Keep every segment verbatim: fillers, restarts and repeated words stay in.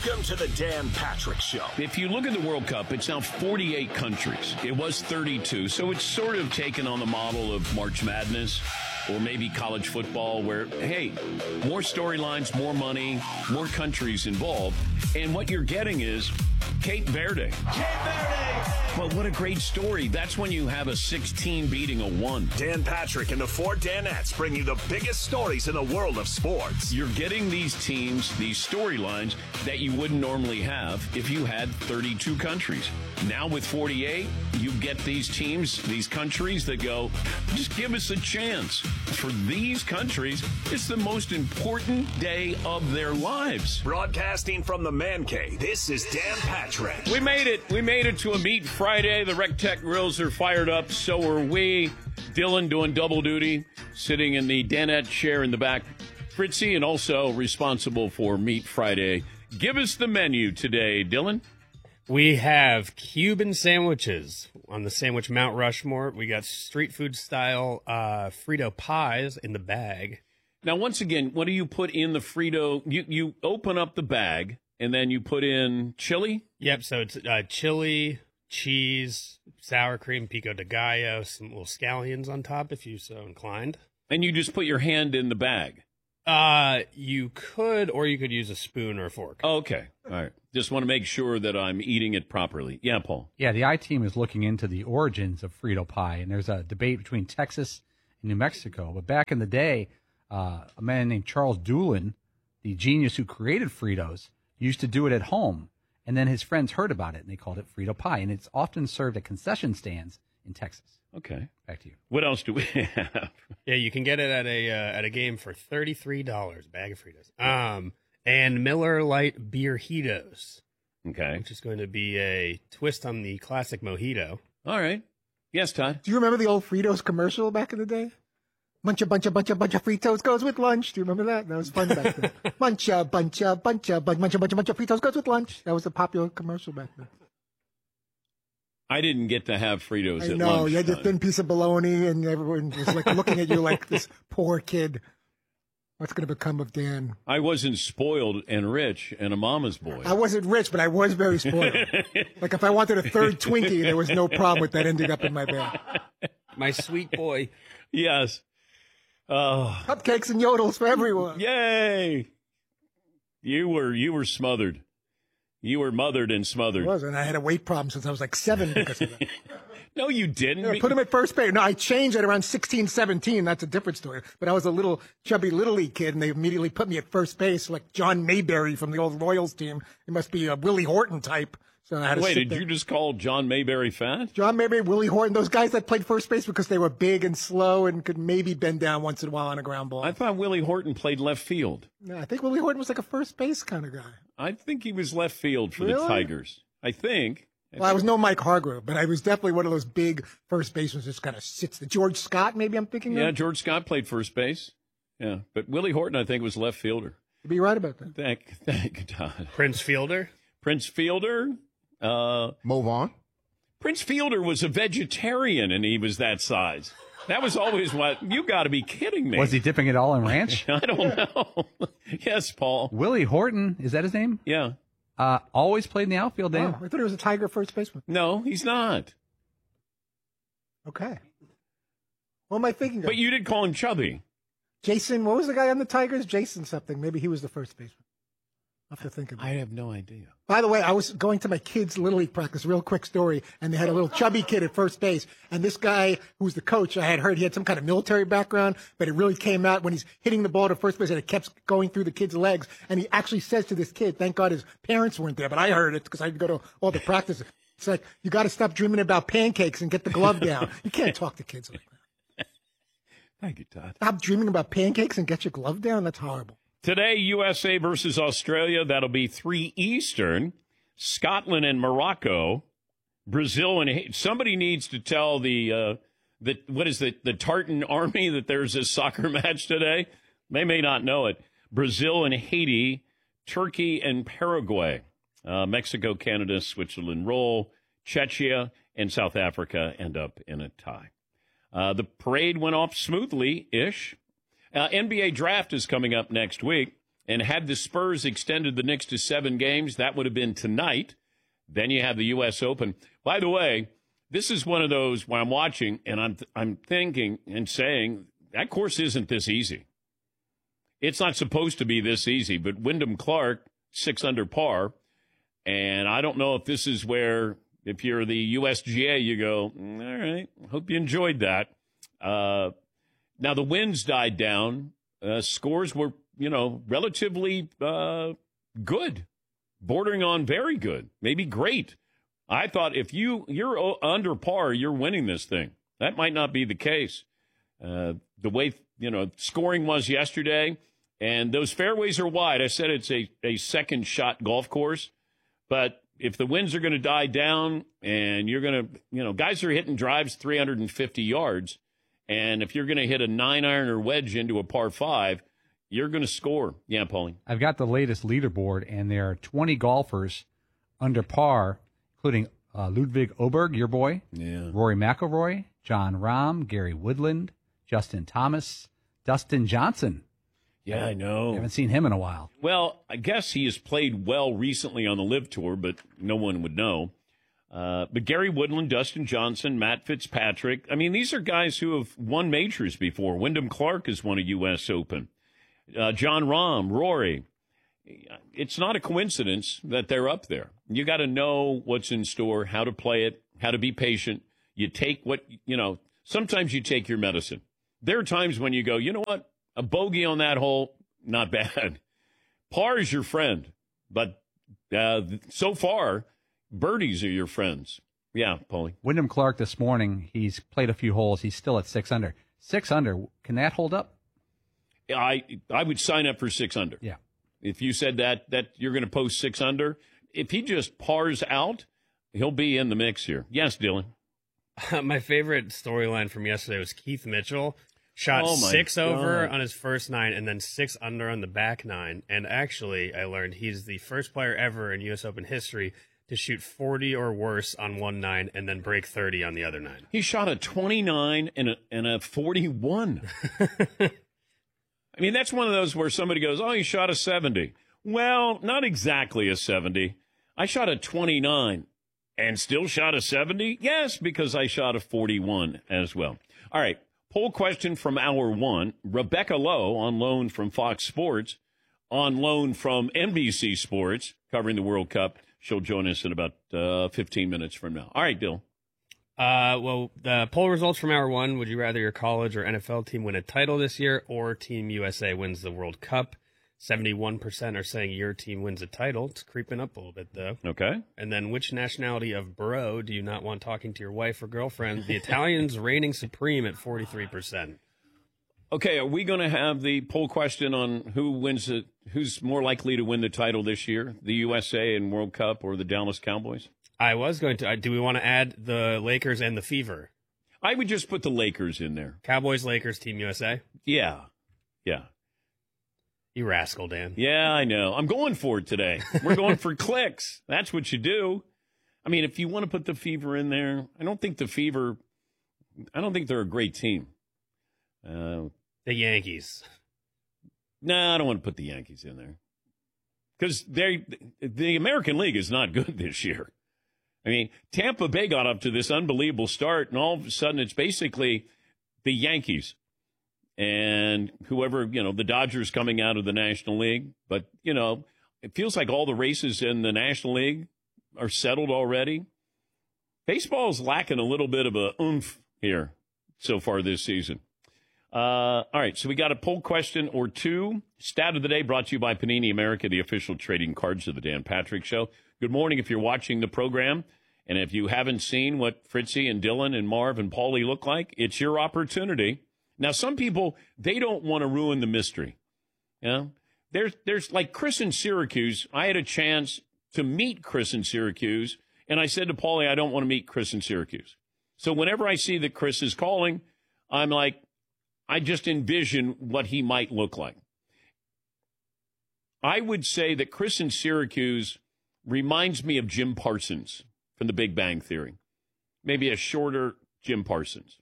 Welcome to the Dan Patrick Show. If you look at the World Cup, it's now forty-eight countries. It was thirty-two, so it's sort of taken on the model of March Madness or maybe college football where, hey, more storylines, more money, more countries involved. And what you're getting is Cape Verde. Cape Verde! Well, what a great story. That's when you have a sixteen beating a one. Dan Patrick and the four Danettes bring you the biggest stories in the world of sports. You're getting these teams, these storylines that you wouldn't normally have if you had thirty-two countries. Now with forty-eight, you get these teams, these countries that go, just give us a chance. For these countries, it's the most important day of their lives. Broadcasting from the Man Cave, this is Dan Patrick. We made it. We made it to a Meat Friday. The Rec Tech Grills are fired up. So are we. Dylan doing double duty, sitting in the Danette chair in the back. Fritzy, and also responsible for Meat Friday. Give us the menu today, Dylan. We have Cuban sandwiches on the Sandwich Mount Rushmore. We got street food style uh, Frito pies in the bag. Now, once again, what do you put in the Frito? You you open up the bag, and then you put in chili? Yep, so it's uh, chili, cheese, sour cream, pico de gallo, some little scallions on top if you're so inclined. And you just put your hand in the bag? Uh, you could, or you could use a spoon or a fork. Oh, okay. All right. Just want to make sure that I'm eating it properly. Yeah, Paul. Yeah, the I-Team is looking into the origins of Frito pie, and there's a debate between Texas and New Mexico. But back in the day, uh, a man named Charles Doolin, the genius who created Fritos, used to do it at home. And then his friends heard about it, and they called it Frito pie. And it's often served at concession stands in Texas. Okay. Back to you. What else do we have? Yeah, you can get it at a uh, at a game for thirty-three dollars, a bag of Fritos. Um, and Miller Lite Beerjitos. Okay. Which is going to be a twist on the classic mojito. All right. Yes, Todd. Do you remember the old Fritos commercial back in the day? Munch a bunch a bunch a bunch of Fritos goes with lunch. Do you remember that? That was fun back then. Munch a bunch a bunch a bunch munch a bunch a bunch of Fritos goes with lunch. That was a popular commercial back then. I didn't get to have Fritos I at know, lunch. you had your thin piece of bologna, and everyone was like looking at you like this poor kid. What's going to become of Dan? I wasn't spoiled and rich and a mama's boy. I wasn't rich, but I was very spoiled. Like if I wanted a third Twinkie, there was no problem with that ending up in my bag. My sweet boy. Yes. Oh. Cupcakes and yodels for everyone. Yay! You were you were smothered. You were mothered and smothered. I was, and I had a weight problem since I was like seven because of that. No, you didn't. Yeah, put him at first base. No, I changed at around sixteen, seventeen. That's a different story. But I was a little chubby Little League kid, and they immediately put me at first base like John Mayberry from the old Royals team. He must be a Willie Horton type. So I had to Wait, sit did there. you just call John Mayberry fat? John Mayberry, Willie Horton, those guys that played first base because they were big and slow and could maybe bend down once in a while on a ground ball. I thought Willie Horton played left field. No, I think Willie Horton was like a first base kind of guy. I think he was left field for Really? the Tigers. I think. I Well, I think- was no Mike Hargrove, but I was definitely one of those big first basemen that just kind of sits. The George Scott, maybe I'm thinking Yeah, of? George Scott played first base. Yeah, but Willie Horton, I think, was left fielder. You'd be right about that. Thank, thank you, Todd. Prince Fielder. Prince Fielder. Uh, Move on. Prince Fielder was a vegetarian, and he was that size. That was always what you got to be kidding me. Was he dipping it all in ranch? I don't know. Yes, Paul. Willie Horton, is that his name? Yeah. Uh, always played in the outfield, Dan. Oh, I thought he was a Tiger first baseman. No, he's not. Okay. What am I thinking of? But you did call him chubby. Jason, what was the guy on the Tigers? Jason something. Maybe he was the first baseman. I'll have to think about it. I have no idea. By the way, I was going to my kids' Little League practice, real quick story, and they had a little chubby kid at first base. And this guy, who's the coach, I had heard he had some kind of military background, but it really came out when he's hitting the ball to first base and it kept going through the kid's legs. And he actually says to this kid, thank God his parents weren't there, but I heard it because I go to all the practices. It's like, you got to stop dreaming about pancakes and get the glove down. You can't talk to kids like that. Thank you, Todd. Stop dreaming about pancakes and get your glove down? That's horrible. Today, U S A versus Australia. That'll be three Eastern. Scotland and Morocco. Brazil and Haiti. Somebody needs to tell the, uh, the what is the, the Tartan Army that there's a soccer match today. They may not know it. Brazil and Haiti. Turkey and Paraguay. Uh, Mexico, Canada, Switzerland roll. Czechia and South Africa end up in a tie. Uh, the parade went off smoothly-ish. Uh, N B A draft is coming up next week. And had the Spurs extended the Knicks to seven games, that would have been tonight. Then you have the U S Open. By the way, this is one of those where I'm watching and I'm I'm thinking and saying that course isn't this easy. It's not supposed to be this easy, but Wyndham Clark, six under par, and I don't know if this is where, if you're the U S G A, you go, all right, hope you enjoyed that. Uh, now, the winds died down. Uh, scores were, you know, relatively uh, good, bordering on very good, maybe great. I thought if you, you're under par, you're winning this thing. That might not be the case. Uh, the way, you know, scoring was yesterday, and those fairways are wide. I said it's a, a second shot golf course, but if the winds are going to die down and you're going to, you know, guys are hitting drives three hundred fifty yards, and if you're going to hit a nine iron or wedge into a par five, you're going to score. Yeah, Paulie. I've got the latest leaderboard, and there are twenty golfers under par, including uh, Ludwig Oberg, your boy, yeah. Rory McIlroy, John Rahm, Gary Woodland, Justin Thomas, Dustin Johnson. Yeah, I know. I haven't seen him in a while. Well, I guess he has played well recently on the LIV Tour, but no one would know. Uh, but Gary Woodland, Dustin Johnson, Matt Fitzpatrick. I mean, these are guys who have won majors before. Wyndham Clark has won a U S Open. Uh, John Rahm, Rory. It's not a coincidence that they're up there. You got to know what's in store, how to play it, how to be patient. You take what, you know, sometimes you take your medicine. There are times when you go, you know what, a bogey on that hole, not bad. Par is your friend, but uh, so far, birdies are your friends. Yeah, Paulie. Wyndham Clark this morning, he's played a few holes. He's still at six under. Six under, can that hold up? I I would sign up for six under. Yeah. If you said that that you're going to post six under, if he just pars out, he'll be in the mix here. Yes, Dylan. My favorite storyline from yesterday was Keith Mitchell shot Oh, my six over God. on his first nine and then six under on the back nine. And actually, I learned he's the first player ever in U S Open history to shoot forty or worse on one nine and then break thirty on the other nine. He shot a twenty-nine and a, and a forty-one. I mean, that's one of those where somebody goes, oh, he shot a seventy. Well, not exactly a seventy. I shot a twenty-nine and still shot a seventy? Yes, because I shot a forty-one as well. All right, poll question from hour one. Rebecca Lowe, on loan from Fox Sports, on loan from N B C Sports, covering the World Cup. She'll join us in about uh, fifteen minutes from now. All right, Dill. Uh, well, the poll results from hour one. Would you rather your college or N F L team win a title this year or Team U S A wins the World Cup? seventy-one percent are saying your team wins a title. It's creeping up a little bit, though. Okay. And then which nationality of bro do you not want talking to your wife or girlfriend? The Italians reigning supreme at forty-three percent. Okay, are we going to have the poll question on who wins it, who's more likely to win the title this year, the U S A and World Cup or the Dallas Cowboys? I was going to. Do we want to add the Lakers and the Fever? I would just put the Lakers in there. Cowboys, Lakers, Team U S A? Yeah, yeah. You rascal, Dan. Yeah, I know. I'm going for it today. We're going for clicks. That's what you do. I mean, if you want to put the Fever in there, I don't think the Fever, I don't think they're a great team. Uh, The Yankees. no, nah, I don't want to put the Yankees in there. Because they, the American League is not good this year. I mean, Tampa Bay got up to this unbelievable start, and all of a sudden it's basically the Yankees and whoever, you know, the Dodgers coming out of the National League. But, you know, it feels like all the races in the National League are settled already. Baseball is lacking a little bit of a oomph here so far this season. Uh, all right, so we got a poll question or two. Stat of the day brought to you by Panini America, the official trading cards of the Dan Patrick Show. Good morning if you're watching the program. And if you haven't seen what Fritzy and Dylan and Marv and Paulie look like, it's your opportunity. Now, some people, they don't want to ruin the mystery. You know? There's, there's like Chris in Syracuse. I had a chance to meet Chris in Syracuse, and I said to Paulie, I don't want to meet Chris in Syracuse. So whenever I see that Chris is calling, I'm like, I just envision what he might look like. I would say that Chris in Syracuse reminds me of Jim Parsons from The Big Bang Theory. Maybe a shorter Jim Parsons.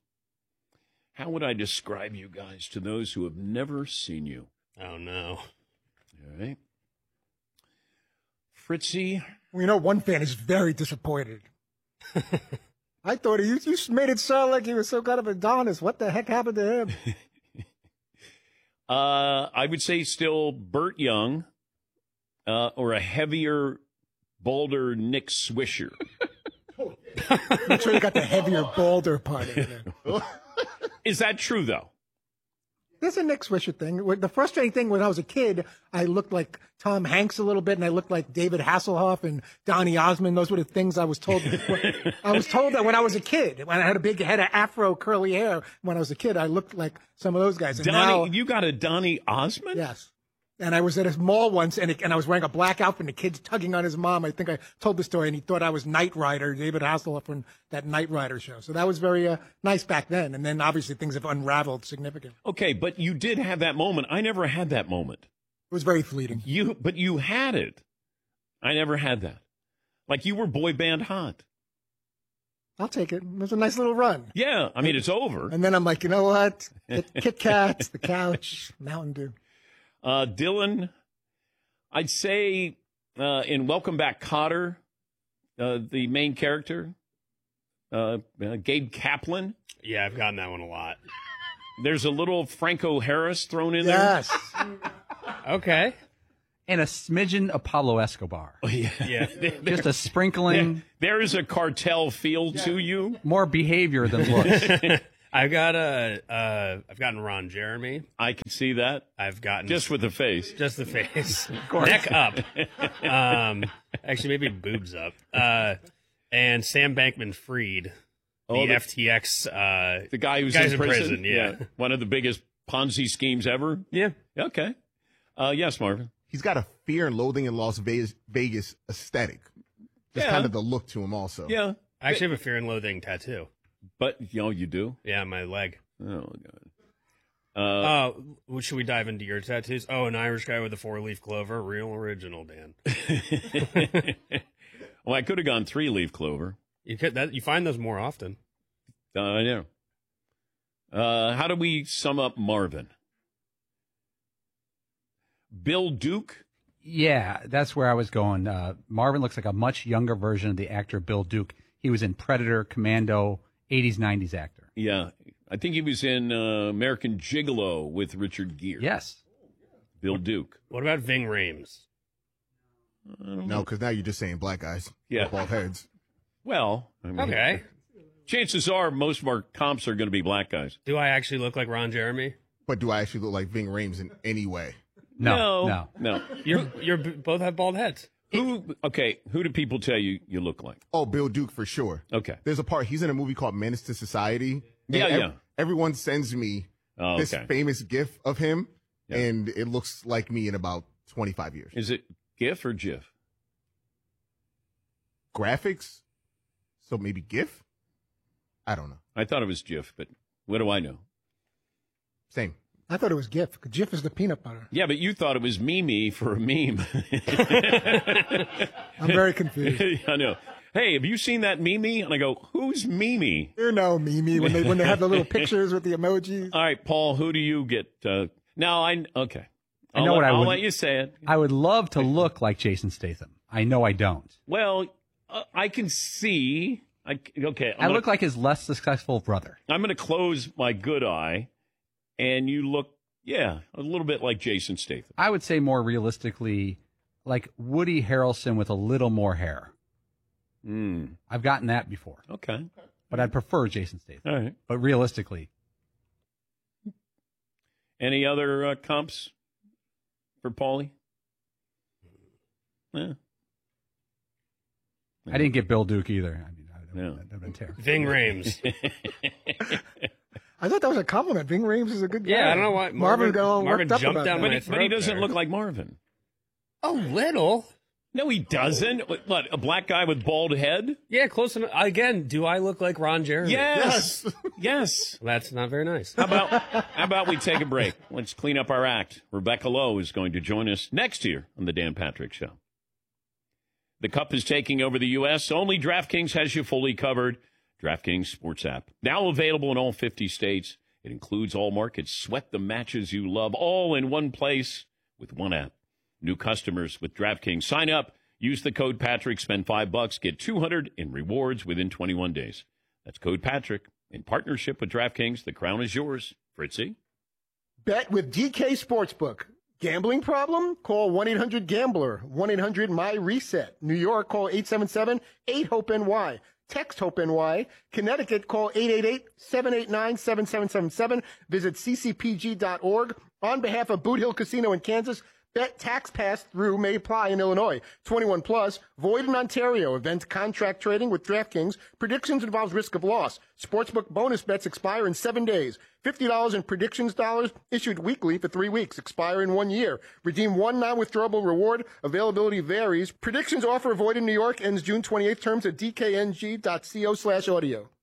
How would I describe you guys to those who have never seen you? Oh, no. All right. Fritzy. We know one fan is very disappointed. I thought you you made it sound like he was some kind of Adonis. What the heck happened to him? uh, I would say still Burt Young uh, or a heavier, bolder Nick Swisher. I'm sure you got the heavier, balder part in there. Is that true, though? There's a Nick Swisher thing. The frustrating thing when I was a kid, I looked like Tom Hanks a little bit, and I looked like David Hasselhoff and Donny Osmond. Those were the things I was told. I was told that when I was a kid, when I had a big head of afro curly hair, when I was a kid, I looked like some of those guys. And Donny, now, you got a Donny Osmond? yes. And I was at a mall once, and, it, and I was wearing a black outfit, and the kid's tugging on his mom. I think I told the story, and he thought I was Knight Rider, David Hasselhoff from that Knight Rider show. So that was very uh, nice back then. And then obviously things have unraveled significantly. Okay, but you did have that moment. I never had that moment. It was very fleeting. You, but you had it. I never had that. Like you were boy band hot. I'll take it. It was a nice little run. Yeah, I mean it's over. And then I'm like, you know what? Get Kit Kats, the couch, Mountain Dew. Uh, Dylan, I'd say uh, in Welcome Back, Kotter, uh, the main character, uh, uh, Gabe Kaplan. Yeah, I've gotten that one a lot. There's a little Franco Harris thrown in Yes. Okay. And a smidgen of Pablo Escobar. there. Yeah, Yeah. Just a sprinkling, there is a cartel feel to you. more behavior than looks. I've got a, uh, I've gotten Ron Jeremy. I can see that. I've gotten Just with the face. just the face, neck up. Um, actually, maybe boobs up. Uh, and Sam Bankman-Fried, the, Oh, the- F T X. Uh, The guy who's Guy's in in prison. prison, yeah. One of the biggest Ponzi schemes ever. yeah. Okay. Uh, yes, Marvin. He's got a Fear and Loathing in Las Vegas, Vegas aesthetic. Just Yeah. kind of the look to him also. Yeah. I actually have a Fear and Loathing tattoo. But, you know, you do? Yeah, on my leg. Oh, God. Uh, Uh, well, should we dive into your tattoos? Oh, an Irish guy with a four-leaf clover. Real original, Dan. well, I could have gone three-leaf clover. You could that you find those more often. Uh, I know. Uh, how do we sum up Marvin? Bill Duke? Yeah, that's where I was going. Uh, Marvin looks like a much younger version of the actor Bill Duke. He was in Predator, Commando, eighties, nineties actor. Yeah. I think he was in uh, American Gigolo with Richard Gere. Yes. Bill Duke. What about Ving Rhames? No, because now you're just saying black guys. Yeah. with bald heads. Well, I mean, Okay. chances are most of our comps are going to be black guys. Do I actually look like Ron Jeremy? But do I actually look like Ving Rhames in any way? No, no. no. no. You're you're b- both have bald heads. Who? Okay, who do people tell you you look like? Oh, Bill Duke for sure. Okay. There's a part, he's in a movie called Menace to Society. and Yeah, ev- yeah. Everyone sends me Oh, this okay. famous gif of him, Yeah. and it looks like me in about twenty-five years. Is it GIF or GIF? Graphics? So maybe GIF? I don't know. I thought it was GIF, but what do I know? Same. I thought it was GIF. GIF is the peanut butter. Yeah, but you thought it was Mimi for a meme. I'm very confused. I know. Hey, have you seen that Mimi? And I go, who's Mimi? You know, Mimi, when they when they have the little pictures with the emojis. All right, Paul, who do you get? Uh, now, I, okay. I I'll know let, what I I'll would- let you say it. I would love to look like Jason Statham. I know I don't. Well, uh, I can see. I, okay. I'm I gonna, look like his less successful brother. I'm going to close my good eye, and you look, yeah, a little bit like Jason Statham. I would say more realistically, like Woody Harrelson with a little more hair. Mm, I've gotten that before, okay. but I'd prefer Jason Statham. All right. But realistically, Any other uh, comps for Paulie? Yeah. I didn't get Bill Duke either. I mean, I, that, No. would have been terrible. Ving Rhames. I thought that was a compliment. Ving Rhames is a good guy. Yeah, I don't know why Marvin, Marvin- got all Marvin worked up jumped about down that. But my he, throat but he doesn't there. look like Marvin. A little. No, he doesn't. What, what, a black guy with bald head? Yeah, close enough. Again, do I look like Ron Jeremy? Yes. Yes. That's not very nice. How about how about we take a break? Let's clean up our act. Rebecca Lowe is going to join us next year on the Dan Patrick Show. The Cup is taking over the U S. Only DraftKings has you fully covered. DraftKings Sports app. Now available in all fifty states. It includes all markets. Sweat the matches you love, all in one place with one app. new customers with DraftKings. Sign up, use the code Patrick, spend five bucks, get two hundred in rewards within twenty-one days. That's code Patrick. In partnership with DraftKings, the crown is yours. Fritzy? Bet with D K Sportsbook. Gambling problem? Call one eight hundred gambler, one eight hundred my reset. New York, call eight seven seven eight hope N Y. Text HOPE-NY. Connecticut, call eight eight eight seven eight nine seven seven seven seven. Visit c c p g dot org. On behalf of Boot Hill Casino in Kansas, bet tax pass-through may apply in Illinois. twenty-one plus, void in Ontario. Event contract trading with DraftKings. Predictions involves risk of loss. Sportsbook bonus bets expire in seven days. fifty dollars in predictions dollars issued weekly for three weeks. Expire in one year. Redeem one non-withdrawable reward. Availability varies. Predictions offer void in New York. Ends June twenty-eighth. Terms at d k n g dot co slash audio.